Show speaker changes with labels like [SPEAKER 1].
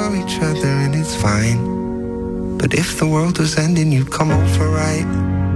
[SPEAKER 1] for each other and it's fine. But if the world was ending, you'd come over, right?